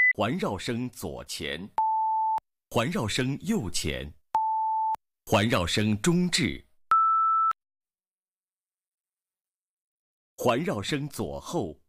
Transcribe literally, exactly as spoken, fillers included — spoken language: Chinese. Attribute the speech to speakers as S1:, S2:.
S1: 环绕声左前，环绕声右前，环绕声中置，环绕声左后，